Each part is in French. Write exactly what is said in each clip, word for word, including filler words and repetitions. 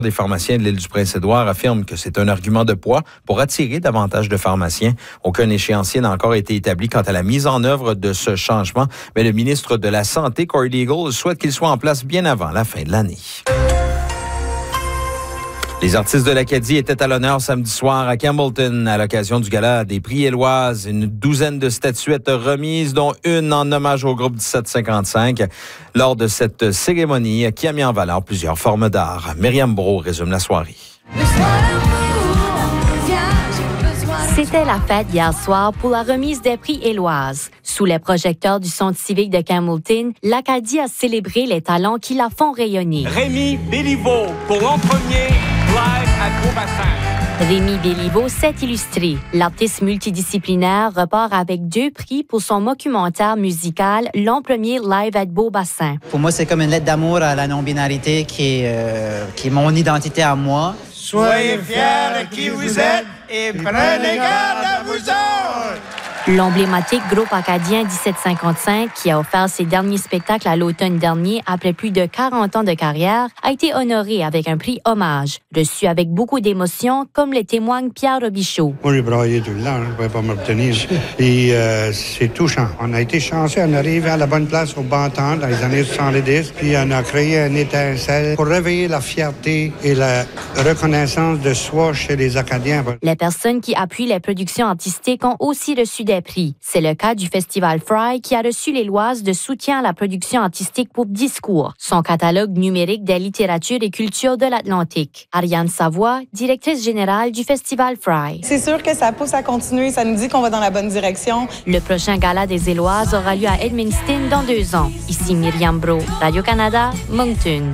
Des pharmaciens de l'île du Prince-Édouard affirment que c'est un argument de poids pour attirer davantage de pharmaciens. Aucun échéancier n'a encore été établi quant à la mise en œuvre de ce changement, mais le ministre de la Santé, Corey Deagle, souhaite qu'il soit en place bien avant la fin de l'année. Les artistes de l'Acadie étaient à l'honneur samedi soir à Campbellton à l'occasion du gala des prix Éloises. Une douzaine de statuettes remises, dont une en hommage au groupe dix-sept cinquante-cinq. Lors de cette cérémonie qui a mis en valeur plusieurs formes d'art. Myriam Brault résume la soirée. C'était la fête hier soir pour la remise des prix Éloises. Sous les projecteurs du Centre civique de Campbellton, l'Acadie a célébré les talents qui la font rayonner. Rémi Béliveau pour l'an premier, live à Beaubassin. Rémi Béliveau s'est illustré. L'artiste multidisciplinaire repart avec deux prix pour son documentaire musical L'an premier live à Beaubassin. Pour moi, c'est comme une lettre d'amour à la non-binarité qui est, euh, qui est mon identité à moi. Soyez fiers de qui vous êtes et prenez garde à vous autres! L'emblématique groupe acadien dix-sept cinquante-cinq, qui a offert ses derniers spectacles à l'automne dernier après plus de quarante ans de carrière, a été honoré avec un prix hommage, reçu avec beaucoup d'émotion, comme le témoigne Pierre Robichaud. Moi, j'ai braillé tout le temps, je ne pouvais pas m'obtenir. Et euh, c'est touchant. On a été chanceux, on est arrivé à la bonne place au bon temps dans les années soixante-dix, puis on a créé une étincelle pour réveiller la fierté et la reconnaissance de soi chez les Acadiens. Les personnes qui appuient les productions artistiques ont aussi reçu des prix. C'est le cas du Festival Fry qui a reçu l'Éloise de soutien à la production artistique pour Discours, son catalogue numérique des littératures et cultures de l'Atlantique. Ariane Savoie, directrice générale du Festival Fry. C'est sûr que ça pousse à continuer, ça nous dit qu'on va dans la bonne direction. Le prochain gala des Éloises aura lieu à Edmundston dans deux ans. Ici Myriam Brault, Radio-Canada, Moncton.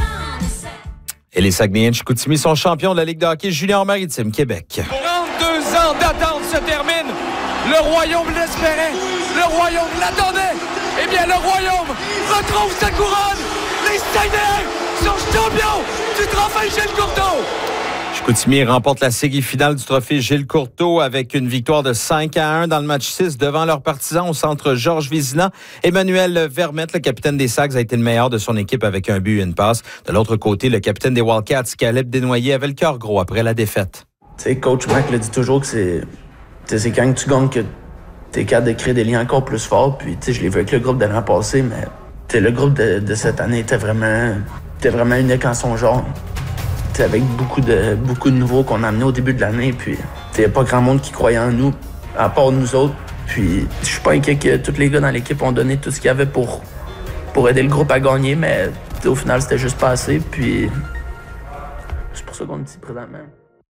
Et les Saguenayens de Chicoutimi sont champions de la Ligue de hockey junior maritime Québec. trente-deux ans d'attente se terminent. Le royaume l'espérait, le royaume l'attendait. Eh bien, le royaume retrouve sa couronne. Les Saguenayens sont champions du trophée Gilles Courteau. Chicoutimi remporte la série finale du trophée Gilles Courteau avec une victoire de cinq à un dans le match six devant leurs partisans au centre Georges Vézina. Emmanuel Vermette, le capitaine des Sags, a été le meilleur de son équipe avec un but et une passe. De l'autre côté, le capitaine des Wildcats, Caleb Desnoyers, avait le cœur gros après la défaite. Tu sais, coach Mac le dit toujours que c'est... T'sais, c'est quand tu gagnes que t'es capable de créer des liens encore plus forts. Puis, tu sais, je l'ai vu avec le groupe de l'an passé, mais t'sais, le groupe de, de cette année était vraiment, était vraiment unique en son genre. T'sais, avec beaucoup de, beaucoup de nouveaux qu'on a amenés au début de l'année. Puis, il n'y a pas grand monde qui croyait en nous, à part nous autres. Puis, je suis pas inquiet que tous les gars dans l'équipe ont donné tout ce qu'il y avait pour, pour aider le groupe à gagner, mais au final, c'était juste pas assez. Puis, c'est pour ça qu'on est ici présentement.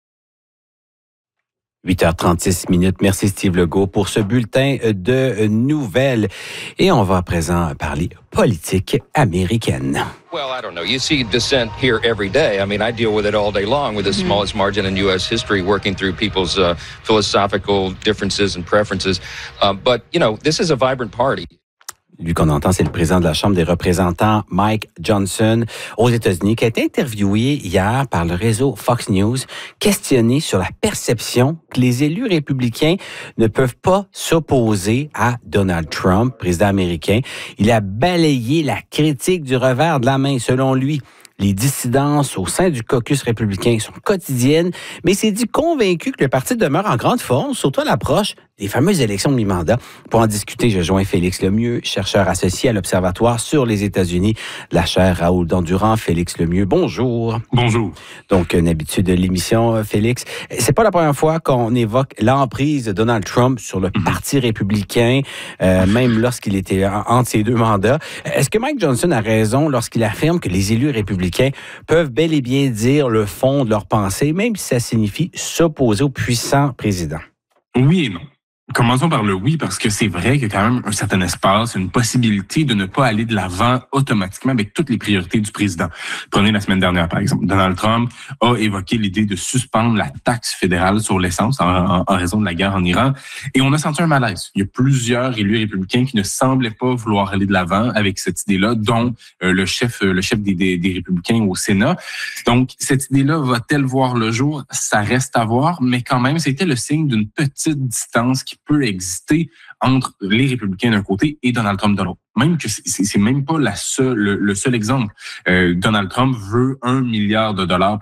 huit heures trente-six minutes. Merci Steve Legault pour ce bulletin de nouvelles. Et on va à présent parler politique américaine. Well, I don't know. You see dissent here every day. I mean, I deal with it all day long with the mm-hmm. smallest margin in U S history, working through people's uh, philosophical differences and preferences. Uh, but, you know, this is a vibrant party. Lui qu'on entend, c'est le président de la Chambre des représentants, Mike Johnson, aux États-Unis, qui a été interviewé hier par le réseau Fox News, questionné sur la perception que les élus républicains ne peuvent pas s'opposer à Donald Trump, président américain. Il a balayé la critique du revers de la main, selon lui. Les dissidences au sein du caucus républicain sont quotidiennes, mais il s'est dit convaincu que le parti demeure en grande forme, surtout à l'approche des fameuses élections de mi-mandat. Pour en discuter, je joins Félix Lemieux, chercheur associé à l'Observatoire sur les États-Unis de la chaire Raoul Dandurand. Félix Lemieux, bonjour. Bonjour. Donc, une habitude de l'émission, Félix. C'est pas la première fois qu'on évoque l'emprise de Donald Trump sur le mm-hmm. Parti républicain, euh, même lorsqu'il était en, entre ses deux mandats. Est-ce que Mike Johnson a raison lorsqu'il affirme que les élus républicains peuvent bel et bien dire le fond de leur pensée, même si ça signifie s'opposer au puissant président? Oui et non. Commençons par le oui, parce que c'est vrai qu'il y a quand même un certain espace, une possibilité de ne pas aller de l'avant automatiquement avec toutes les priorités du président. Prenez la semaine dernière, par exemple. Donald Trump a évoqué l'idée de suspendre la taxe fédérale sur l'essence en, en, en raison de la guerre en Iran. Et on a senti un malaise. Il y a plusieurs élus républicains qui ne semblaient pas vouloir aller de l'avant avec cette idée-là, dont euh, le chef, le chef des, des, des républicains au Sénat. Donc, cette idée-là va-t-elle voir le jour? Ça reste à voir, mais quand même, c'était le signe d'une petite distance qui peut exister entre les républicains d'un côté et Donald Trump de l'autre. Même que c'est, c'est même pas la seule, le, le seul exemple. Euh, Donald Trump veut un milliard de dollars